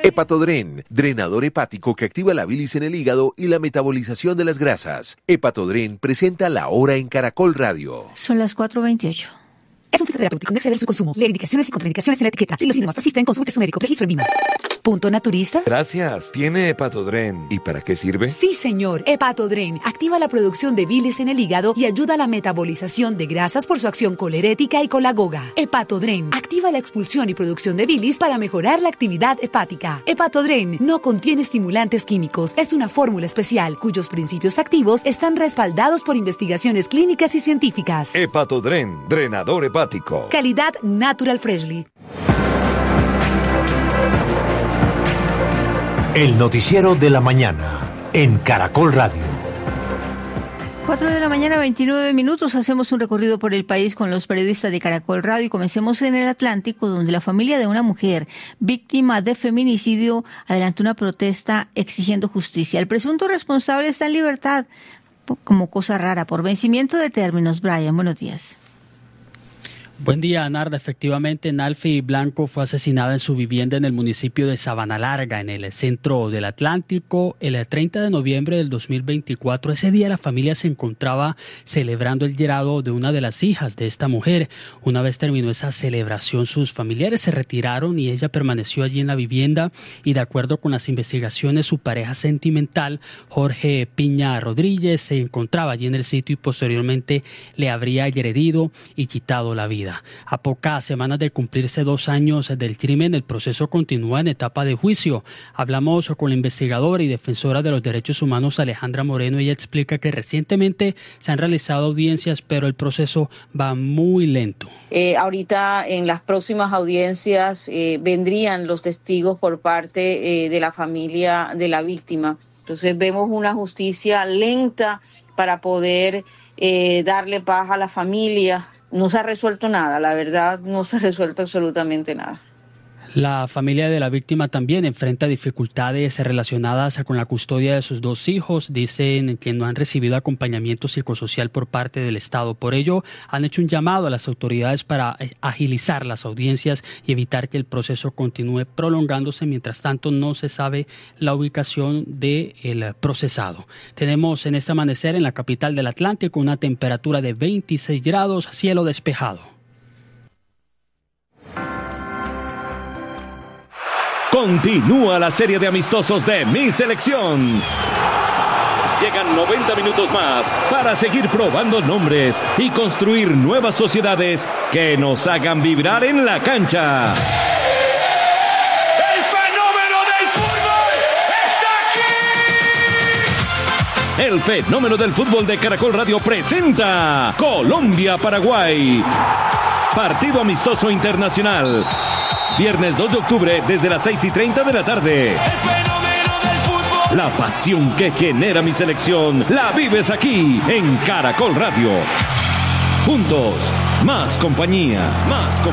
Hepatodren, drenador hepático que activa la bilis en el hígado y la metabolización de las grasas. Hepatodren presenta La Hora en Caracol Radio. Son las 4:28. Es un fitoterapéutico, no exceder su consumo. Lee indicaciones y contraindicaciones en la etiqueta. Si los síntomas persisten, consulte a su médico. Registro en VIMA. ¿Punto naturista? Gracias. ¿Tiene Hepatodren? ¿Y para qué sirve? Sí, señor. Hepatodren activa la producción de bilis en el hígado y ayuda a la metabolización de grasas por su acción colerética y colagoga. Hepatodren activa la expulsión y producción de bilis para mejorar la actividad hepática. Hepatodren no contiene estimulantes químicos. Es una fórmula especial cuyos principios activos están respaldados por investigaciones clínicas y científicas. Hepatodren, drenador hepático. Calidad Natural Freshly. El noticiero de la mañana en Caracol Radio. 4:29 a.m. Hacemos un recorrido por el país con los periodistas de Caracol Radio y comencemos en el Atlántico, donde la familia de una mujer víctima de feminicidio adelantó una protesta exigiendo justicia. El presunto responsable está en libertad como cosa rara por vencimiento de términos. Brian, buenos días. Buen día, Narda. Efectivamente, Nalfi Blanco fue asesinada en su vivienda en el municipio de Sabana Larga, en el centro del Atlántico, el 30 de noviembre del 2024. Ese día la familia se encontraba celebrando el grado de una de las hijas de esta mujer. Una vez terminó esa celebración, sus familiares se retiraron y ella permaneció allí en la vivienda y, de acuerdo con las investigaciones, su pareja sentimental, Jorge Piña Rodríguez, se encontraba allí en el sitio y posteriormente le habría agredido y quitado la vida. A pocas semanas de cumplirse 2 años del crimen, el proceso continúa en etapa de juicio. Hablamos con la investigadora y defensora de los derechos humanos, Alejandra Moreno. Ella explica que recientemente se han realizado audiencias, pero el proceso va muy lento. Ahorita en las próximas audiencias vendrían los testigos por parte de la familia de la víctima. Entonces vemos una justicia lenta para poder darle paz a la familia. No se ha resuelto nada, la verdad, no se ha resuelto absolutamente nada. La familia de la víctima también enfrenta dificultades relacionadas con la custodia de sus 2 hijos. Dicen que no han recibido acompañamiento psicosocial por parte del Estado. Por ello, han hecho un llamado a las autoridades para agilizar las audiencias y evitar que el proceso continúe prolongándose. Mientras tanto, no se sabe la ubicación del procesado. Tenemos en este amanecer en la capital del Atlántico una temperatura de 26 grados, cielo despejado. Continúa la serie de amistosos de Mi Selección. Llegan 90 minutos más para seguir probando nombres y construir nuevas sociedades que nos hagan vibrar en la cancha. ¡El fenómeno del fútbol está aquí! El fenómeno del fútbol de Caracol Radio presenta Colombia-Paraguay. Partido amistoso internacional. Viernes 2 de octubre desde las 6:30 de la tarde. La pasión que genera Mi Selección la vives aquí en Caracol Radio. Juntos, más compañía, más compañía.